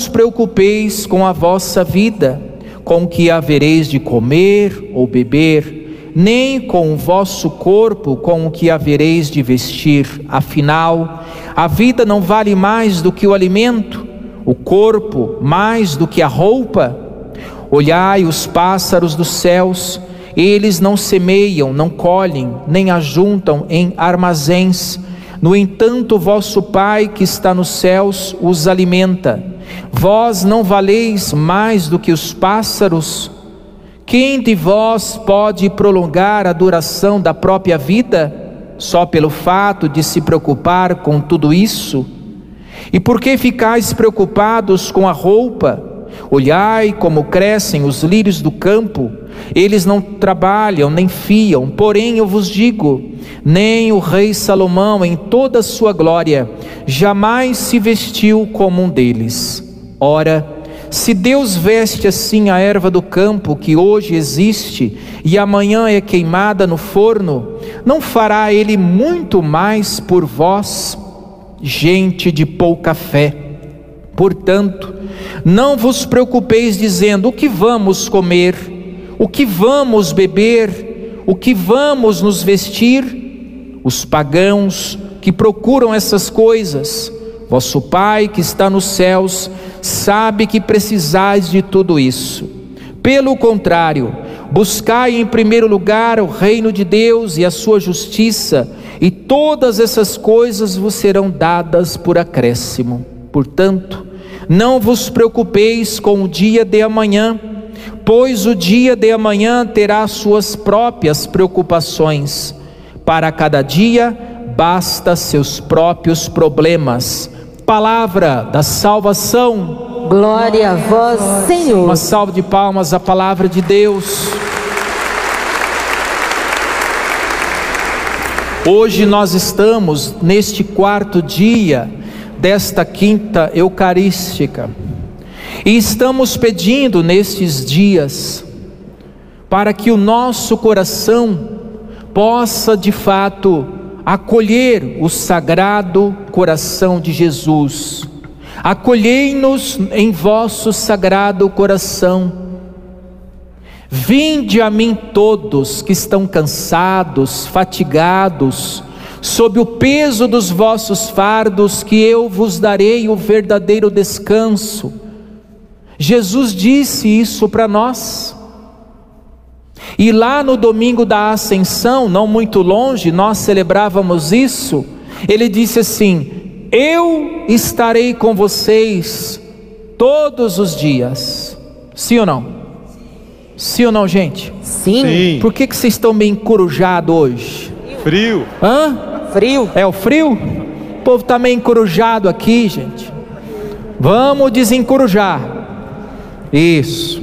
preocupeis com a vossa vida, com o que havereis de comer ou beber, nem com o vosso corpo, com o que havereis de vestir. Afinal, a vida não vale mais do que o alimento, o corpo mais do que a roupa. Olhai os pássaros dos céus, eles não semeiam, não colhem, nem ajuntam em armazéns. No entanto, vosso Pai que está nos céus os alimenta. Vós não valeis mais do que os pássaros? Quem de vós pode prolongar a duração da própria vida, só pelo fato de se preocupar com tudo isso? E por que ficais preocupados com a roupa? Olhai como crescem os lírios do campo, eles não trabalham nem fiam, porém eu vos digo, nem o rei Salomão em toda a sua glória jamais se vestiu como um deles. Ora, se Deus veste assim a erva do campo, que hoje existe e amanhã é queimada no forno, não fará Ele muito mais por vós, gente de pouca fé? Portanto, não vos preocupeis dizendo: o que vamos comer? O que vamos beber? O que vamos nos vestir? Os pagãos que procuram essas coisas, vosso Pai que está nos céus sabe que precisais de tudo isso. Pelo contrário, buscai em primeiro lugar o reino de Deus e a sua justiça, e todas essas coisas vos serão dadas por acréscimo. Portanto, não vos preocupeis com o dia de amanhã, pois o dia de amanhã terá suas próprias preocupações. Para cada dia basta seus próprios problemas. Palavra da salvação. Glória a vós, Senhor. Uma salva de palmas à palavra de Deus. Hoje nós estamos neste quarto dia desta quinta eucarística, e estamos pedindo nestes dias para que o nosso coração possa de fato acolher o sagrado coração de Jesus. Acolhei-nos em vosso sagrado coração. Vinde a mim todos que estão cansados, fatigados, sob o peso dos vossos fardos, que eu vos darei o verdadeiro descanso. Jesus disse isso para nós. E lá no domingo da Ascensão, não muito longe, nós celebrávamos isso. Ele disse assim: eu estarei com vocês todos os dias. Sim ou não? Sim ou não, gente? Sim. Por que vocês estão meio encorujados hoje? Frio. Hã? Frio. É o frio? O povo está meio encorujado aqui, gente. Vamos desencorujar. Isso.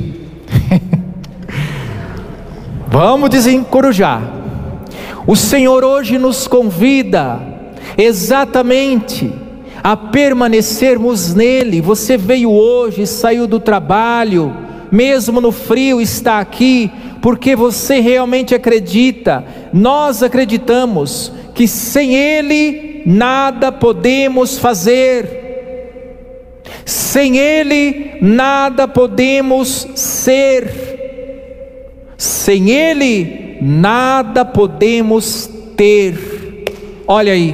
Vamos desencorujar. O Senhor hoje nos convida exatamente a permanecermos nele. Você veio hoje, saiu do trabalho, mesmo no frio está aqui, porque você realmente acredita. Nós acreditamos que sem ele nada podemos fazer, sem ele nada podemos ser, sem ele nada podemos ter. Olha aí,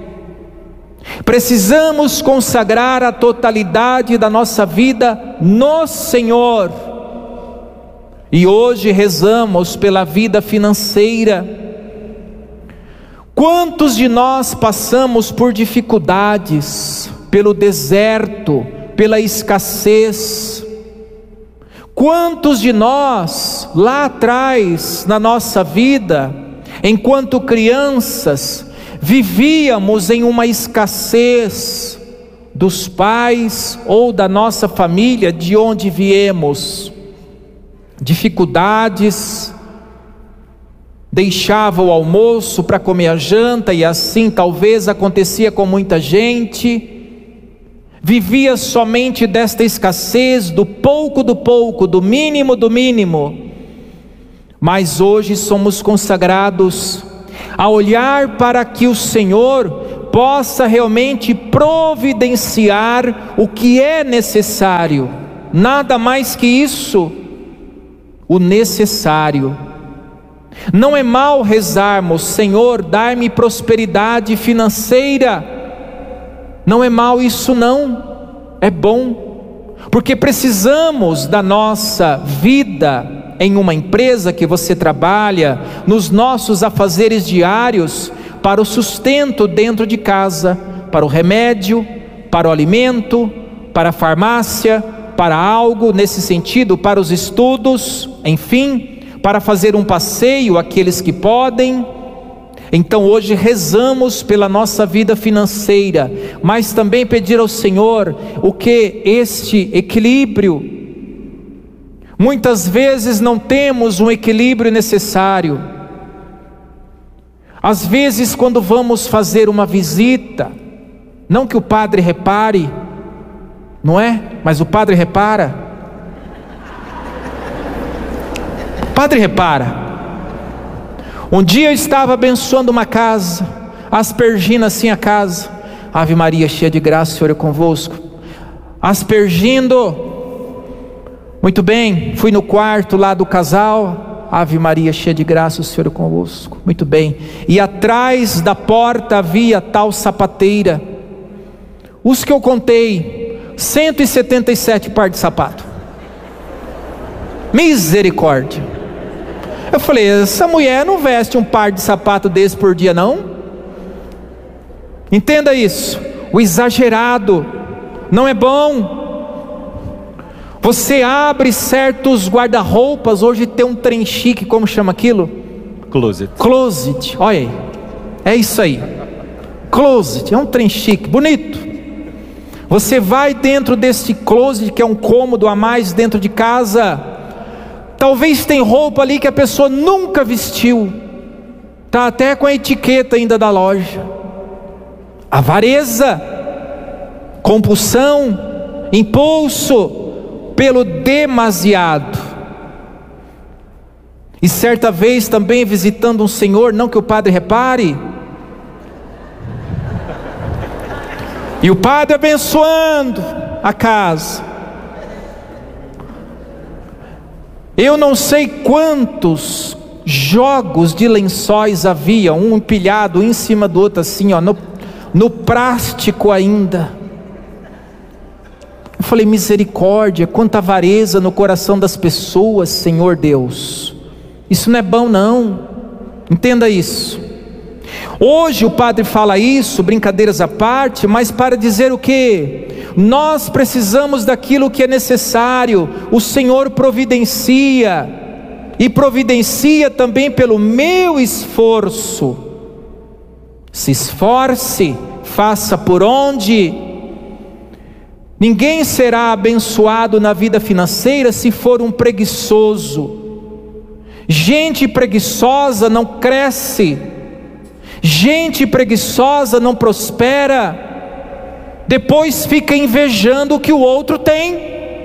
precisamos consagrar a totalidade da nossa vida no Senhor. E hoje rezamos pela vida financeira. Quantos de nós passamos por dificuldades, pelo deserto, pela escassez? Quantos de nós, lá atrás, na nossa vida, enquanto crianças, vivíamos em uma escassez dos pais ou da nossa família, de onde viemos? Dificuldades, deixava o almoço para comer a janta, e assim talvez acontecia com muita gente. Vivia somente desta escassez, do pouco, do mínimo do mínimo. Mas hoje somos consagrados a olhar para que o Senhor possa realmente providenciar o que é necessário, nada mais que isso, o necessário. Não é mal rezarmos: Senhor, dai-me prosperidade financeira. Não é mal isso não, é bom, porque precisamos da nossa vida em uma empresa que você trabalha, nos nossos afazeres diários, para o sustento dentro de casa, para o remédio, para o alimento, para a farmácia, para algo nesse sentido, para os estudos, enfim, para fazer um passeio, aqueles que podem. Então hoje rezamos pela nossa vida financeira, mas também pedir ao Senhor o que? Este equilíbrio. Muitas vezes não temos um equilíbrio necessário. Às vezes quando vamos fazer uma visita, não que o padre repare, não é? Mas o padre repara. O padre repara. Um dia eu estava abençoando uma casa, aspergindo assim a casa. Ave Maria, cheia de graça, o Senhor é convosco. Aspergindo. Muito bem, fui no quarto lá do casal. Ave Maria, cheia de graça, o Senhor é convosco. Muito bem. E atrás da porta havia tal sapateira. Os que eu contei, 177 pares de sapato. Misericórdia. Eu falei: essa mulher não veste um par de sapato desse por dia não? Entenda isso. O exagerado não é bom. Você abre certos guarda-roupas, hoje tem um trem chique, como chama aquilo? Closet. Closet, olha aí, é isso aí. Closet, é um trem chique, bonito. Você vai dentro desse closet, que é um cômodo a mais dentro de casa. Talvez tem roupa ali que a pessoa nunca vestiu, está até com a etiqueta ainda da loja. Avareza, compulsão, impulso pelo demasiado. E certa vez também visitando um senhor, não que o padre repare, e o padre abençoando a casa. Eu não sei quantos jogos de lençóis havia, um empilhado em cima do outro assim, ó, no plástico ainda. Eu falei: misericórdia, quanta avareza no coração das pessoas, Senhor Deus. Isso não é bom não, entenda isso. Hoje o padre fala isso, brincadeiras à parte, mas para dizer o quê? Nós precisamos daquilo que é necessário. O Senhor providencia, e providencia também pelo meu esforço. Se esforce, faça por onde. Ninguém será abençoado na vida financeira se for um preguiçoso. Gente preguiçosa não cresce, gente preguiçosa não prospera, depois fica invejando o que o outro tem.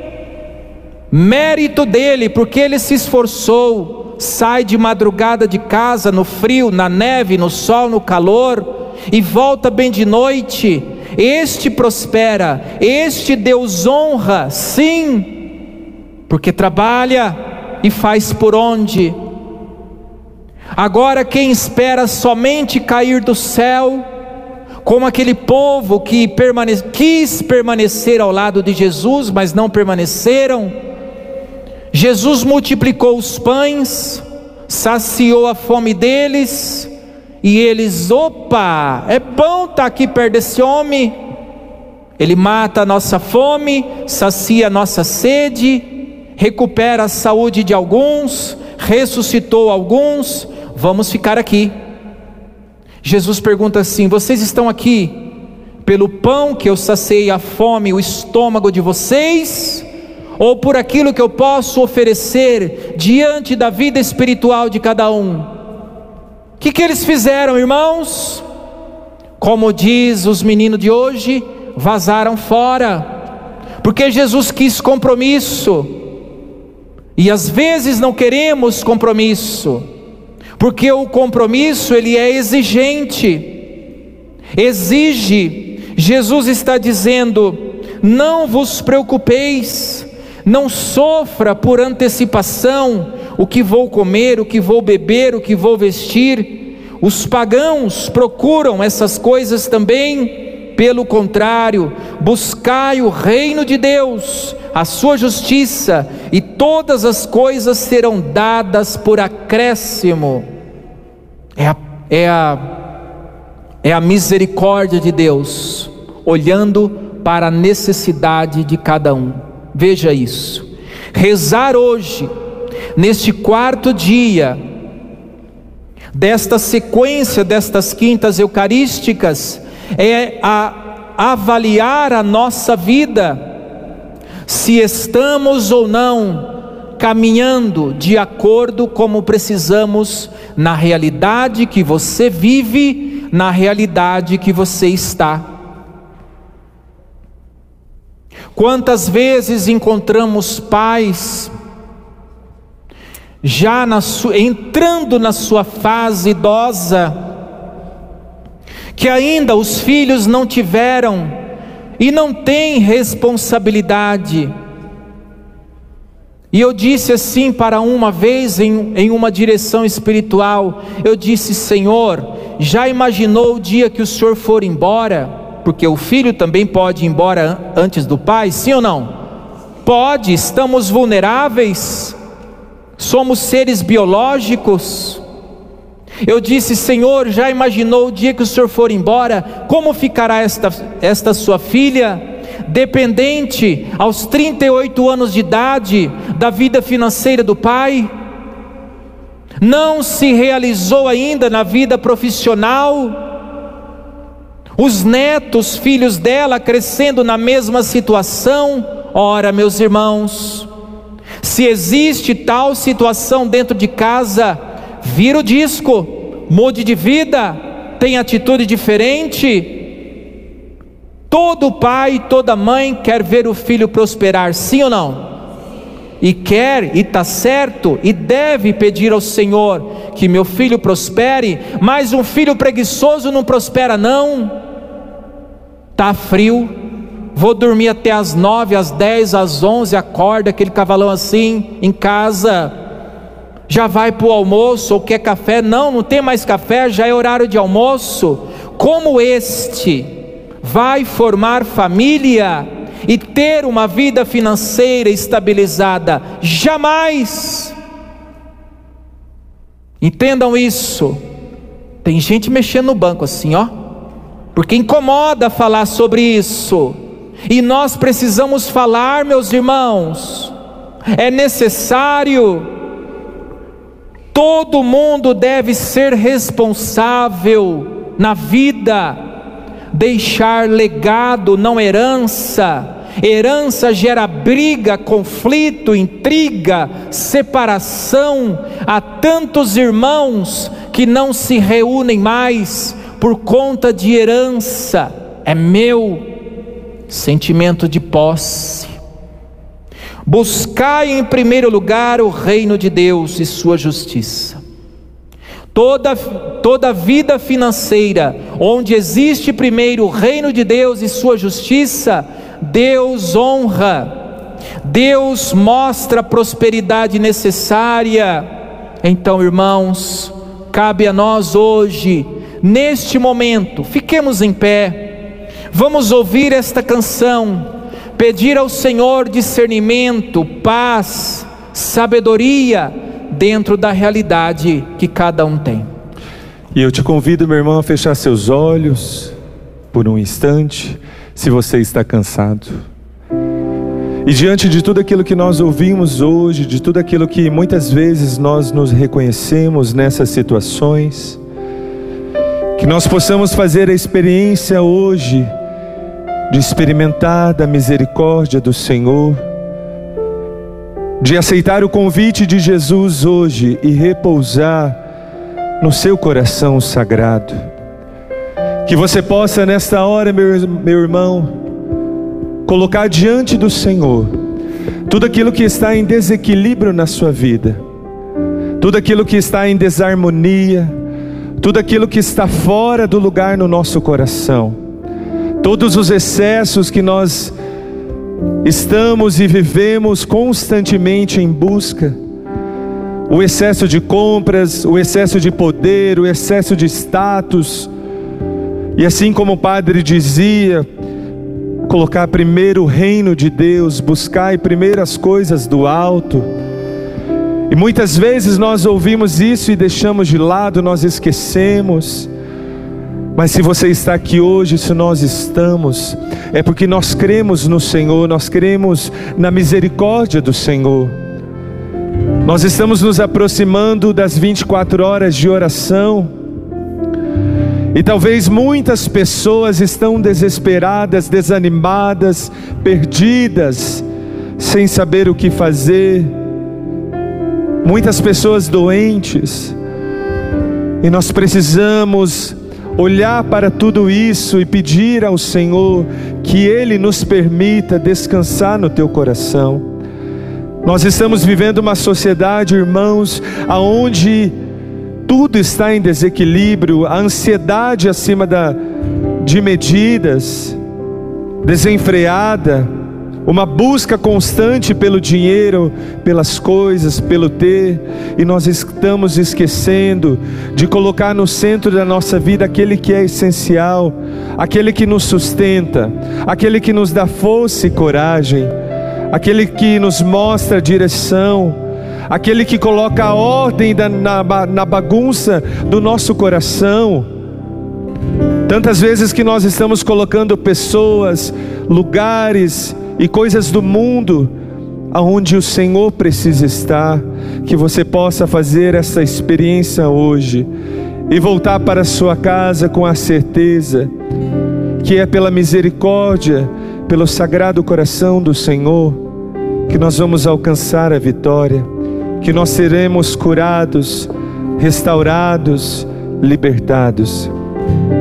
Mérito dele, porque ele se esforçou, sai de madrugada de casa, no frio, na neve, no sol, no calor, e volta bem de noite. Este prospera, este Deus honra, sim, porque trabalha e faz por onde. Agora quem espera somente cair do céu, como aquele povo que quis permanecer ao lado de Jesus, mas não permaneceram. Jesus multiplicou os pães, saciou a fome deles, e eles: opa, é bom estar aqui perto desse homem. Ele mata a nossa fome, sacia a nossa sede, recupera a saúde de alguns, ressuscitou alguns, vamos ficar aqui. Jesus pergunta assim: vocês estão aqui pelo pão que eu saciei a fome, o estômago de vocês, ou por aquilo que eu posso oferecer diante da vida espiritual de cada um? O que eles fizeram, irmãos? Como diz os meninos de hoje, vazaram fora, porque Jesus quis compromisso, e às vezes não queremos compromisso, porque o compromisso ele é exigente, Jesus está dizendo: não vos preocupeis, não sofra por antecipação o que vou comer, o que vou beber, o que vou vestir. Os pagãos procuram essas coisas também. Pelo contrário, buscai o reino de Deus, a sua justiça, e todas as coisas serão dadas por acréscimo. É a misericórdia de Deus, olhando para a necessidade de cada um. Veja isso. Rezar hoje, neste 4º dia desta sequência destas quintas eucarísticas, é avaliar a nossa vida, se estamos ou não caminhando de acordo como precisamos, na realidade que você vive, na realidade que você está. Quantas vezes encontramos pais já entrando na sua fase idosa, que ainda os filhos não tiveram e não têm responsabilidade. E eu disse assim para uma vez em uma direção espiritual, eu disse: Senhor, já imaginou o dia que o Senhor for embora? Porque o filho também pode ir embora antes do pai, sim ou não? Pode, estamos vulneráveis, somos seres biológicos. Eu disse: Senhor, já imaginou o dia que o Senhor for embora? Como ficará esta sua filha, dependente aos 38 anos de idade da vida financeira do pai? Não se realizou ainda na vida profissional? Os netos, filhos dela, crescendo na mesma situação? Ora, meus irmãos, se existe tal situação dentro de casa, vira o disco, mude de vida, tenha atitude diferente. Todo pai, toda mãe quer ver o filho prosperar, sim ou não? E quer, e está certo, e deve pedir ao Senhor que meu filho prospere, mas um filho preguiçoso não prospera não. Está frio, vou dormir até às 9, às 10, às 11, acorda aquele cavalão assim em casa. Já vai para o almoço ou quer café? Não tem mais café, já é horário de almoço. Como este vai formar família e ter uma vida financeira estabilizada? Jamais. Entendam isso. Tem gente mexendo no banco assim, ó, porque incomoda falar sobre isso, e nós precisamos falar, meus irmãos. É necessário. Todo mundo deve ser responsável na vida, deixar legado, não herança. Herança gera briga, conflito, intriga, separação. Há tantos irmãos que não se reúnem mais por conta de herança. É meu, sentimento de posse. Buscai em primeiro lugar o reino de Deus e sua justiça. Toda vida financeira onde existe primeiro o reino de Deus e sua justiça, Deus honra, Deus mostra a prosperidade necessária. Então, irmãos, cabe a nós hoje, neste momento, fiquemos em pé, vamos ouvir esta canção, pedir ao Senhor discernimento, paz, sabedoria dentro da realidade que cada um tem. E eu te convido, meu irmão, a fechar seus olhos por um instante, se você está cansado. E diante de tudo aquilo que nós ouvimos hoje, de tudo aquilo que muitas vezes nós nos reconhecemos nessas situações, que nós possamos fazer a experiência hoje de experimentar da misericórdia do Senhor, de aceitar o convite de Jesus hoje e repousar no seu coração sagrado. Que você possa nesta hora, meu irmão, colocar diante do Senhor tudo aquilo que está em desequilíbrio na sua vida, tudo aquilo que está em desarmonia, tudo aquilo que está fora do lugar no nosso coração, todos os excessos que nós estamos e vivemos constantemente em busca, o excesso de compras, o excesso de poder, o excesso de status, e assim como o padre dizia, colocar primeiro o reino de Deus, buscar primeiro as coisas do alto. E muitas vezes nós ouvimos isso e deixamos de lado, nós esquecemos. Mas se você está aqui hoje, se nós estamos, é porque nós cremos no Senhor, nós cremos na misericórdia do Senhor. Nós estamos nos aproximando das 24 horas de oração. E talvez muitas pessoas estão desesperadas, desanimadas, perdidas, sem saber o que fazer. Muitas pessoas doentes. E nós precisamos olhar para tudo isso e pedir ao Senhor que Ele nos permita descansar no teu coração. Nós estamos vivendo uma sociedade, irmãos, onde tudo está em desequilíbrio, a ansiedade acima de medidas, desenfreada, uma busca constante pelo dinheiro, pelas coisas, pelo ter, e nós estamos esquecendo de colocar no centro da nossa vida aquele que é essencial, aquele que nos sustenta, aquele que nos dá força e coragem, aquele que nos mostra a direção, aquele que coloca a ordem na bagunça do nosso coração. Tantas vezes que nós estamos colocando pessoas, lugares e coisas do mundo aonde o Senhor precisa estar. Que você possa fazer essa experiência hoje e voltar para a sua casa com a certeza que é pela misericórdia, pelo sagrado coração do Senhor, que nós vamos alcançar a vitória, que nós seremos curados, restaurados, libertados.